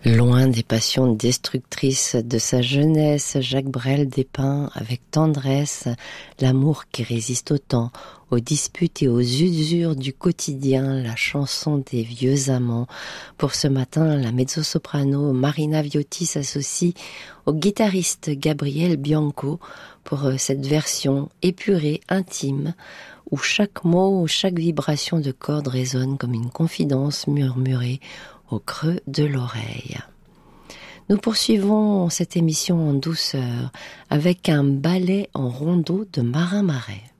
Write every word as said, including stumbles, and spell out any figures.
Loin des passions destructrices de sa jeunesse, Jacques Brel dépeint avec tendresse l'amour qui résiste au temps, aux disputes et aux usures du quotidien, la chanson des vieux amants. Pour ce matin, la mezzo-soprano Marina Viotti s'associe au guitariste Gabriel Bianco pour cette version épurée, intime, où chaque mot, chaque vibration de corde résonne comme une confidence murmurée au creux de l'oreille. Nous poursuivons cette émission en douceur avec un ballet en rondeau de Marin Marais.